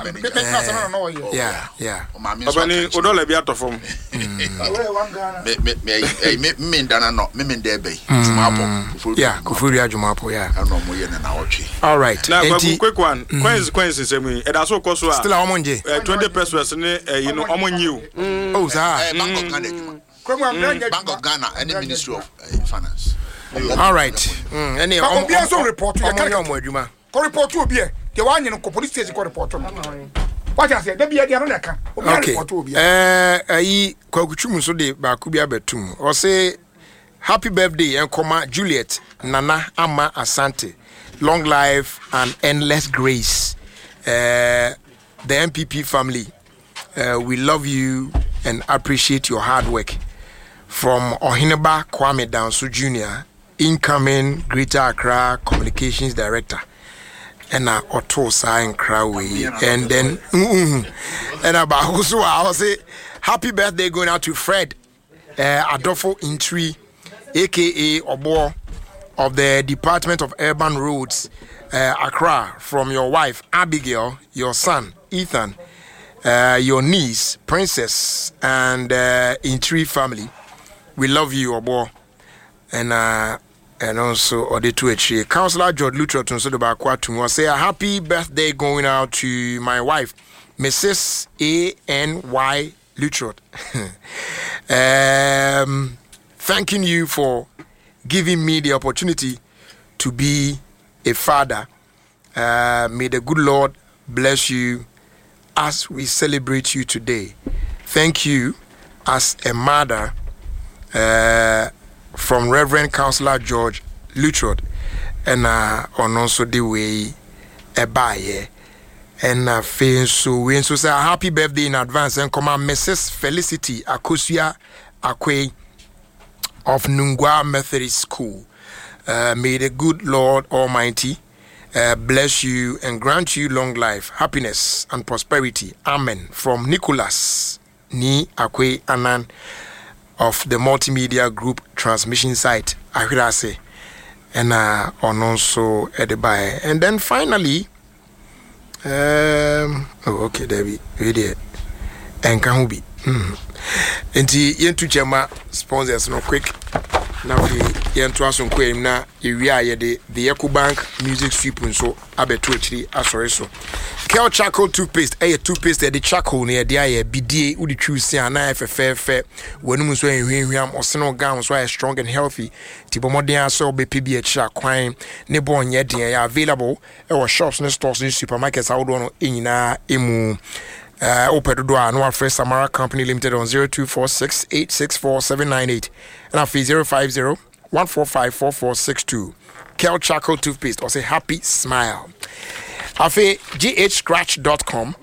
yeah yeah obani odola bi atofom me me me me me dana no me me dey bay jumapo yeah kufuri ajumapo yeah no mo ye na otwe all right na quick one consequences semi e da so koso a still omonje twenty pesos ne you know omonyiu oh za bank of Ghana bank of Ghana and the Ministry of Finance all right mm any obi so report you can omo adwuma ko report obi e the one you police station ko report no what you say da bia dia no na ka obi report obi eh ayi kwakutwum so de ba ku bia betum o say happy birthday enkoma Juliet Nana Ama Asante, long life and endless grace. Uh, the M P P family, uh, we love you and appreciate your hard work. From Ohineba Kwame Danso Junior, incoming Greater Accra Communications Director, and uh, Otto Sain Crowley, and then mm, and about also I'll say happy birthday going out to Fred uh, Adolfo Intri, aka Obo of the Department of Urban Roads, uh, Accra, from your wife Abigail, your son Ethan, uh, your niece Princess, and uh, Intri family. We love you, Obo, and uh, and also Odetuechi. Councillor George Luttrell Tunsodobakwatu will say a happy birthday going out to my wife, Missus A N Y Luttrell. um, thanking you for giving me the opportunity to be a father. Uh, may the good Lord bless you as we celebrate you today. Thank you as a mother. Uh, from Reverend Councillor George Luttrell, and uh, on also the way a buyer, and uh, so we so say happy birthday in advance and come on, Missus Felicity Akosia Akwe of Nungwa Methodist School. Uh, may the good Lord Almighty uh, bless you and grant you long life, happiness, and prosperity. Amen. From Nicholas Ni Akwe Anan of the multimedia group transmission site, Ahirase, and uh, on also at the buy. And then finally, um, oh, okay, Debbie, really, and Kahubi. Mm. Nti yentu chema sponsors no quick. Na we yentu aso nkwem na ewia ye de the EcoBank music sweep nso abeto achiri asore so. Kel charcoal toothpaste eh toothpaste de charcoal ne de aye bidie udi twusi ana efefefe wanum so enhwenhwam oseno gam so strong and healthy tipo modern aso be pb achira kwan ne bon ye den ya available e wo shops ne stores ne supermarkets awodo no enyina emu uh open do no afre Samara Company Limited on zero two four six eight six four seven nine eight and after zero five zero one four five four four six two. Kel charcoal toothpaste or say happy smile. Afe g h scratch dot com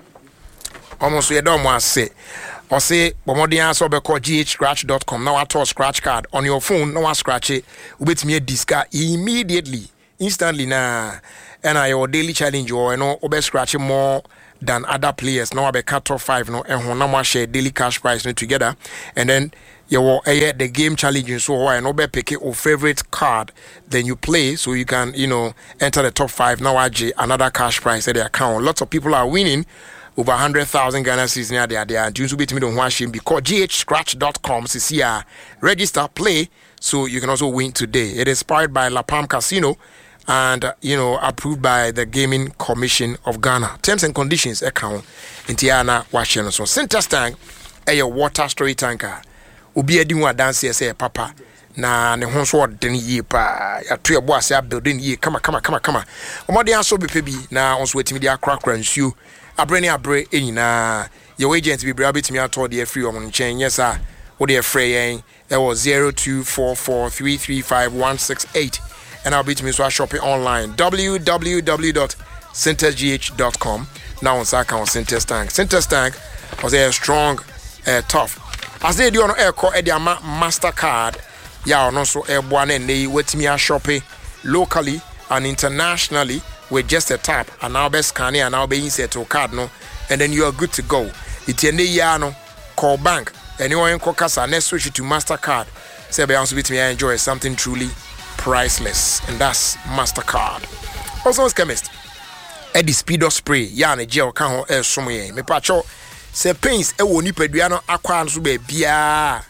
almost we don't want say or say bomodian so be call g h scratch dot com now at scratch card on your phone no one scratch it wait me a disc immediately instantly na and I your daily challenge or no obe scratch more than other players now be cut off five no and no share daily cash prize no together and then you will uh, the game challenge so why no be pick your favorite card then you play so you can you know enter the top five now another cash prize at the account. Lots of people are winning over one hundred thousand Ghana cedis near there there you be to me don't watch him because g h scratch dot com see register play so you can also win today. It is powered by La Palm Casino and uh, you know approved by the Gaming Commission of Ghana. Terms and conditions account in Tiana Washington. So center tank a water storage tanker obi edi ho dance say papa na ne ho so den yi pa ya to ebo ase building yi kama kama kama kama omode aso bepe bi na onso wetimi dia akrakra nsuo abre ne abre enyina your agent bi bra betimi ato de free om nchen yes a wo de free yen e was zero two four four three three five one six eight and I'll betimi so shopping online w w w dot centers g h dot com now on sa account Centers Tank. Centers Tank was a strong uh, tough as they do on air call Eddie Mastercard ya no so e boa na nei wetimi a shopping locally and internationally with just a tap and now best scan and now be insert to card no and then you are good to go. It ende ya no call bank anyone call casa next switch to Mastercard say be also with me enjoy something truly priceless and that's Mastercard. Also as chemist Eddie Speedo spray ya na gel kan ho e som ye me pacho se pains e wo nipadua no akwa no so ba bia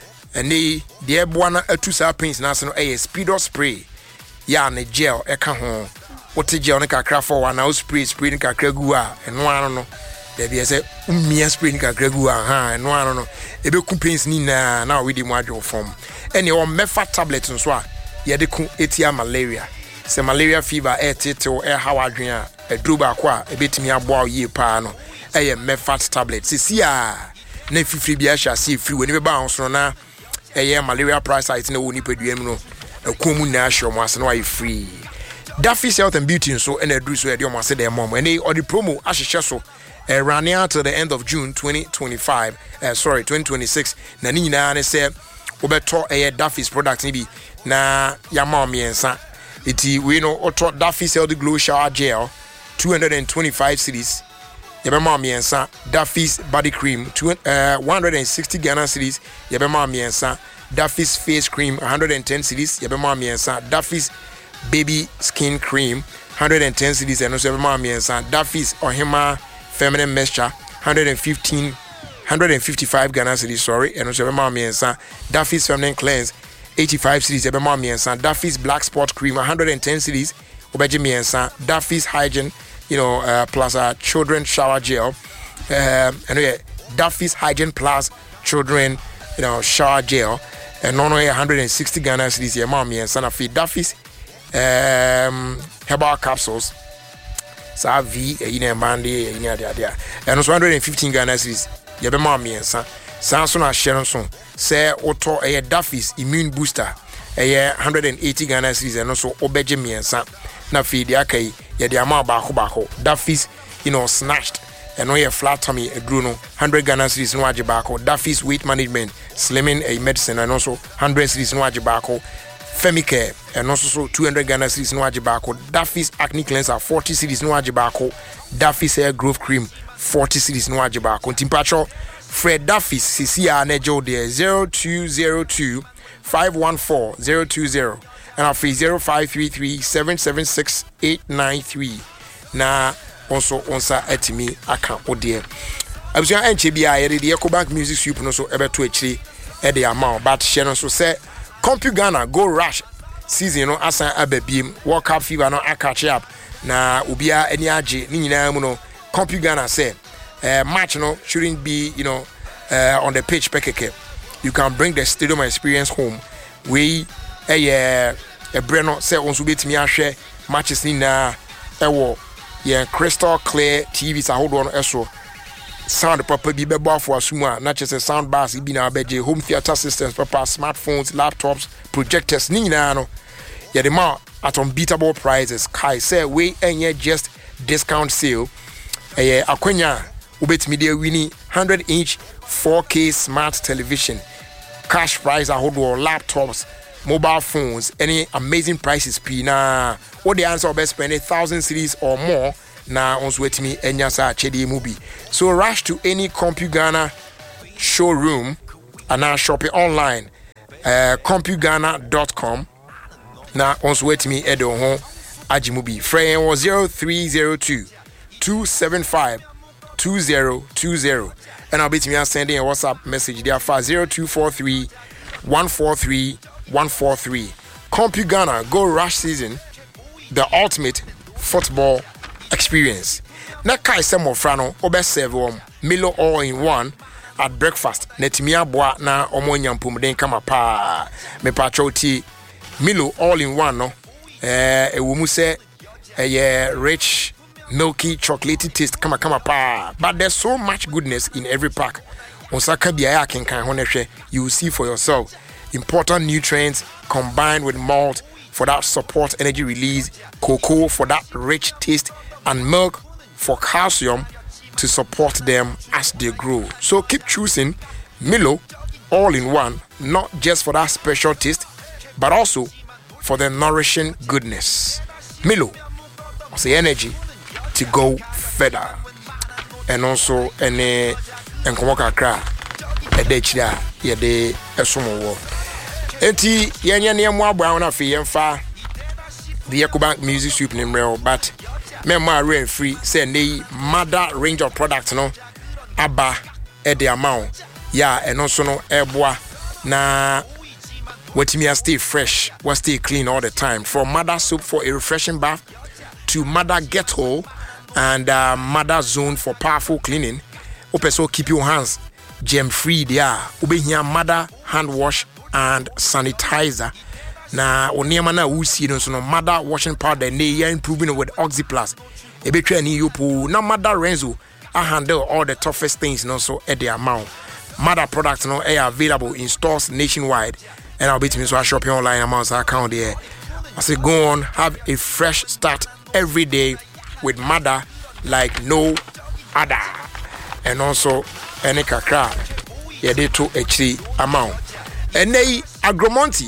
ene de boa na atu sa pains na se no e Speedo spray ya na gel e ka ho wote gel no kakra for one na spray spray no kakra gu a eno ano no de bia se umia spray no kakra gu a ha eno ano no e be ku pains ni na na we di mu adwo form ene o mefa tablet nso a ye de ku etia malaria se malaria fever e tete e hawadwen a edruba kwa e betimi aboa ye pa no eye mefat tablet sisi a na fifiri bia sha si free we ni be ba onso na eye malaria price site na woni paduam no akomu na ahwo mo ase na why free Duffy's Health and Beauty so and edru so e de mo ase de mom and or the promo ahihye so uh, running out to the end of June twenty twenty-five uh, sorry twenty twenty-six na ni nyina na se obeto eye Duffy's product ni bi na ya ma miensa iti we no oto Duffy's Health Glow Shower Gel two hundred twenty-five cedis. Yabema miensa Duffy's body cream two, uh, one hundred sixty Ghana cedis. Yabema miensa Duffy's face cream one hundred ten cedis. Yabema miensa Duffy's baby skin cream one hundred ten cedis. And also yabema miensa Duffy's Ohima feminine moisture one hundred fifteen one hundred fifty-five Ghana cedis. Sorry. And also yabema miensa Duffy's feminine cleanse eighty-five cedis. Yabema miensa Duffy's black spot cream one hundred ten cedis. Obeji miensa Duffy's hygiene you know, uh, plus a uh, children shower gel. Um, anyway, Duffy's Hygiene Plus children, you know, shower gel. And no, no, one hundred sixty Ghana cedis. Your mommy and son of feed Duffy's um, herbal capsules. So V, you know, Mandy, you know, there. And also one hundred fifteen Ghana cedis. Your mommy and son. Samson and Sharon son. Say, Otto, a Duffy's immune booster. A one hundred eighty Ghana cedis. And also Obeji me and son. Na feed the akai ya the amount bako bako Duffy's you know snatched and no ya flat tummy a druno one hundred Ghana cedis no ajibako Duffy's weight management slimming a medicine and also one hundred cedis no ajibako Femicare and also so two hundred Ghana cedis no ajibako Duffy's acne cleanser forty cedis no ajibako Duffy's hair growth cream forty cedis no ajibako Timpacho Fred Duffy's C C R nejo there zero two zero two five one four zero two zero and I'll free zero five three three seven seven six eight nine three. Na also onsa etimi account o dear. abusua enche bia yede de Ecobank music soup no so ebe to akiri e de amount but she no so say CompuGhana go rush season no asan ababiem World Cup fever no catch up na obia ani age ni nyina mu no CompuGhana say uh, match no shouldn't be you know uh, on the pitch pekeke. You can bring the stadium experience home. We a uh, a breno say on so betimi ahwe matches ni na ewo ye crystal clear T Vs ahodo no eso sound proper bi bebo afo asuma na chese sound bars bi na beje home theater systems proper smartphones laptops projectors ni nyina no ye the ma at unbeatable prices kai say we enye just discount sale eh akwanya ubetimi de wini one hundred inch four K smart television cash price ahodo laptops mobile phones any amazing prices p na what the answer best spend a thousand cities or more na on sweat me enya sa chedi movie so rush to any CompuGhana showroom and now shop it online uh compu ghana dot com na on sweat me edo ho ajimubi frame was zero three zero two two seven five two zero two zero and I'll be to me sending a WhatsApp message there for zero two four three one four three one four three. CompuGhana go rush season, the ultimate football experience. Na kai some of Frano obe serve um Milo all in one at breakfast. Netimia boa na omo nyampum den kama pa me patrol tea Milo all in one no eh e wo mu se eh rich milky chocolatey taste kama kama pa but there's so much goodness in every pack. Osaka biya ken kan honehwe you will see for yourself. Important nutrients combined with malt for that support energy release, cocoa for that rich taste, and milk for calcium to support them as they grow. So keep choosing Milo all in one, not just for that special taste, but also for the nourishing goodness. Milo has the energy to go further. And also any and Komokakra a dechida ye de esumo. Eti yenya ne mo abwa na fe yemfa the Ecobank music soup nim real but me ma rain free say nei mother range of products no aba e de amount ya eno so no eboa na watimi stay fresh we stay clean all the time from mother soap for a refreshing bath to mother get whole and uh, mother zone for powerful cleaning opeso keep your hands germ free there obehia mother hand wash and sanitizer na oniema na wusi no so no mother washing powder na ya improving with Oxyplus e betwa ni yopo na mother Renzo I handle all the toughest things no so at the amount mother products no are available in stores nationwide and I'll be to me so shopping online amount account there I say go on have a fresh start every day with mother like no other and also any kakra yeah they to actually amount and they agromonti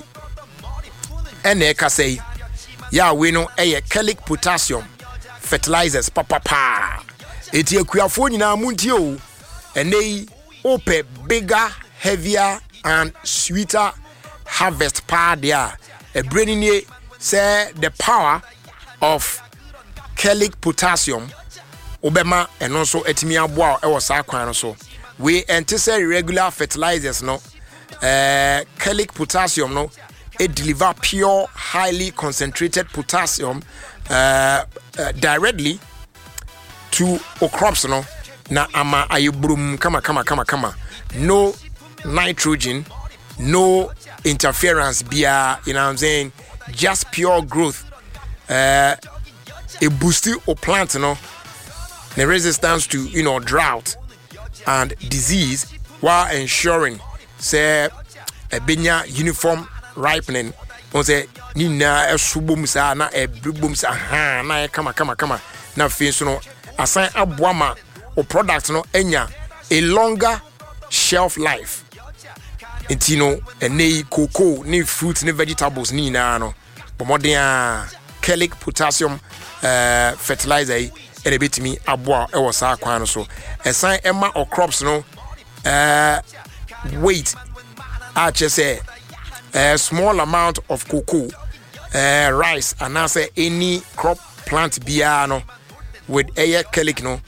and they can say yeah we know a chelic potassium fertilizers papa pa it ye kuafo nyina muntio and they open bigger heavier and sweeter harvest pa there a brainy say the power of chelic potassium obema and also etimi aboa e wo sa kwan so we anticipate regular fertilizers no uh chelic potassium no it deliver pure highly concentrated potassium uh, uh directly to o crops no na ama ayebrum kama kama kama kama no nitrogen no interference bia you know what I'm saying just pure growth uh a boosting o plant no the resistance to you know drought and disease while ensuring say a benya uniform ripening on say ni na esubum sa na ebribum sa ha na kama kama kama na fin so no asan aboama o product no enya a longer shelf life intino ene cocoa ni fruits ni vegetables ni na no bomodin chelic potassium uh, fertilizer e betimi aboa e wo sa kwan so esan ema o crops no uh, weight I just say a small amount of cocoa, uh, rice, and I say any crop plant biano with air chelic no,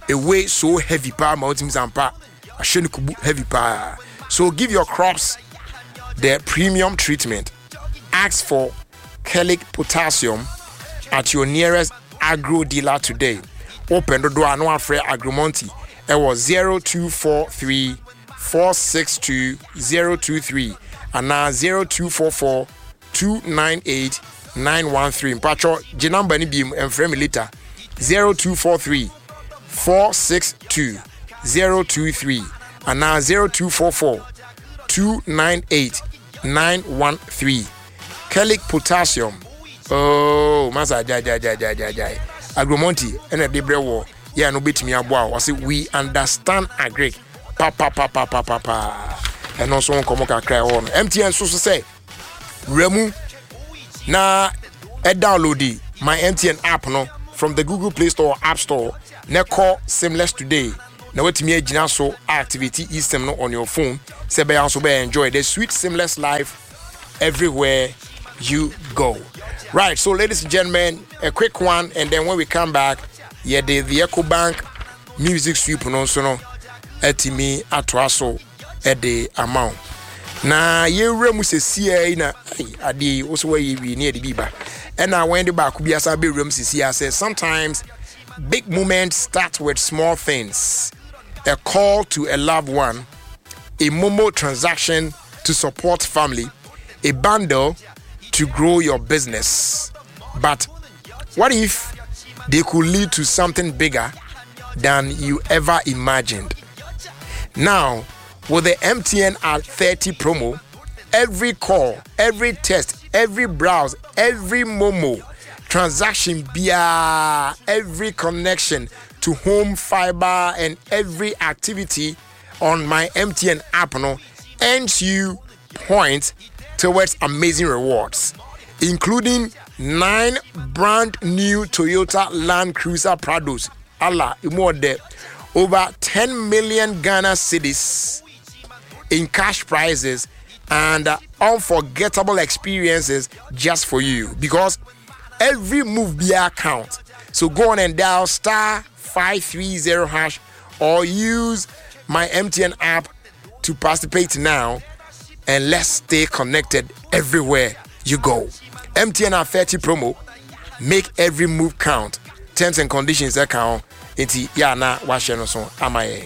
a way so heavy power mountain zampa kubu heavy power. So give your crops the premium treatment. Ask for Kellic Potassium at your nearest agro dealer today. Open the door no afraid Agromonti. It was zero two four three four six two zero two three and now zero two four four two nine eight nine one three. Pacho Jinamba ni beam and frame later zero two four three four six two zero two three and now zero two four four two nine eight nine one three. Kellic Potassium. Oh, Masa Jai Jai Jai Jai Jai Jai. Agromonti and a Debrewo. Yeah, no bit me aboa. I say we understand agric. Pa pa pa pa pa pa pa. And also on Komoka cry on. M T N so so say. Remu na e download my M T N app no from the Google Play Store or App Store. Ne call Seamless today. Now what me agina so activity system no on your phone. Say be also be enjoy the sweet seamless life everywhere you go. Right, so ladies and gentlemen, a quick one, and then when we come back, yeah, the the EcoBank music sweep no so no etimi atwaso at the amount. Na ye remu se sia na ade also where we near the biba. And now when the back be asa be remu se sia says sometimes big moments start with small things. A call to a loved one, a Momo transaction to support family, a bundle to grow your business. But what if they could lead to something bigger than you ever imagined? Now, with the M T N at thirty promo, every call, every text, every browse, every Momo transaction, via every connection to home fiber and every activity on my M T N app no earns you points towards amazing rewards, including nine brand new Toyota Land Cruiser Prados, Allah, imode, over ten million Ghana cedis in cash prizes and uh, unforgettable experiences just for you, because every move be account. So go on and dial star five three zero hash or use my M T N app to participate now, and let's stay connected everywhere you go. M T N at thirty promo, make every move count. Terms and conditions account. Inti ya na washeno so amaye.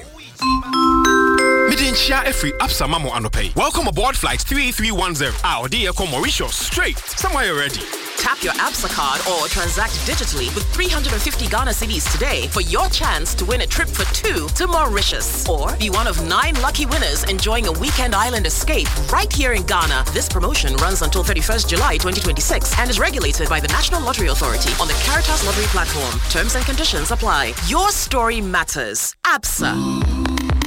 Midinchia every Absa Mamo Anopay. Welcome aboard flight three three one zero. Our dear Mauritius straight. Somewhere you're ready. Tap your Absa card or transact digitally with three hundred fifty Ghana cedis today for your chance to win a trip for two to Mauritius. Or be one of nine lucky winners enjoying a weekend island escape right here in Ghana. This promotion runs until thirty-first July twenty twenty-six and is regulated by the National Lottery Authority on the Caritas Lottery platform. Terms and conditions apply. Your story matters. Absa.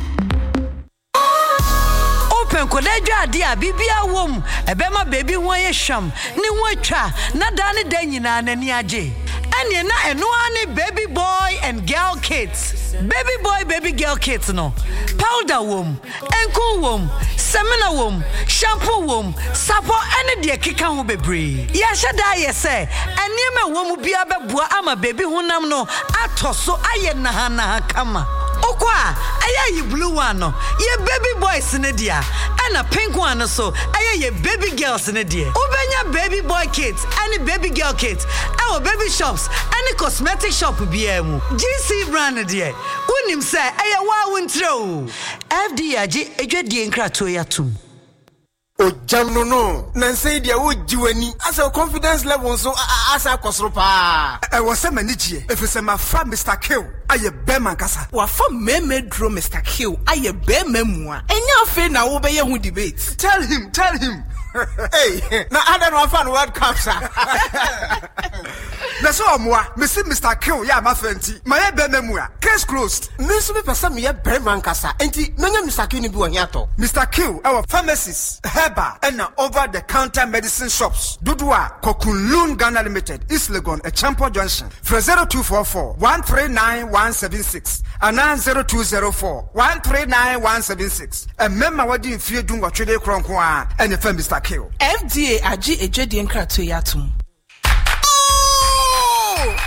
Kodadwa dia bibia wom ebema baby ho ye hwam ne ho atwa na da ne da nyina na ni age ene na eno ani baby boy and girl kits. Baby boy baby girl kits no powder wom enko wom semina wom shampoo wom sapo ene de keka ho bebre ya hyeda ye se ene ma wom bia beboa ama baby honam no atoso aye na ha na kama okwa aya yi blue one no ye baby boys ne dia and a pink one so aya ye baby girls ne dia ubenya baby boy kids and baby girl kids our baby shops and cosmetic shop bia mu G C brand dia unim say aya wa wontreo F D age edwadie nkrato ya tum o jam no no na say dia wo jiwani as a confidence level so asa kosoro pa e wo se manigie efese ma fa Mister Kill aye be man kasa wa fa meme dro Mister Kill aye be mamua enya afi na wo be ye hu debate tell him tell him hey na ada no fa no World Cup sa na so amwa me see Mister Kill ya ma fanti ma ye be mamua case closed me so be person me ye be man kasa enti menya Mister Kill ni bi wo hiato Mister Kill our pharmacies and over the counter medicine shops. Dudua Kokunlun Ghana Limited, East Legon, a Champo Junction. For zero two four four one three nine one seven six and nine zero two zero four one three nine one seven six. A member wadi in fear doing what trade cronkwa and the firm Mister Kill. F D A Aji Ejedi Nkratu Yatum. What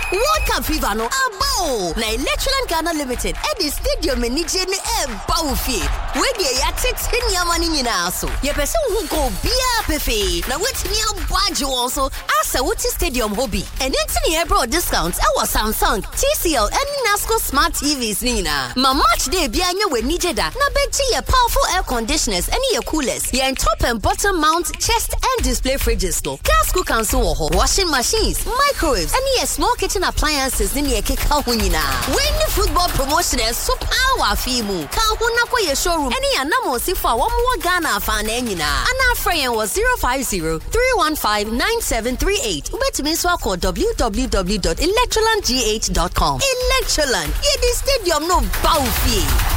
Cup fever no abo. Na Electroland Ghana Limited at the stadium in Nije ne e bawfi. We dey ya ten yamani nyina so. Ye pese hu go bia pefe. Na wetimi abwaje won so asa wuti stadium hobby. And entini e bro discounts e was Samsung, T C L and Nasco Smart T Vs nina. Ma match day bia nye we Nije da. Na beji ye powerful air conditioners and ye coolers. Ye top and bottom mount chest and display fridges no. Gas cookers so ho. Washing machines, microwaves, and ye small kitchen appliances ni ye keka ho nyina. When the football promotioners so power fimu. Ka ho na kwa ye showroom. Any anamo si for one more Ghana fan nyina. Ana friend was zero five zero, three one five, nine seven three eight. Ubetumi so call w w w dot electroland g h dot com. Electroland, ye the stadium no bawfi.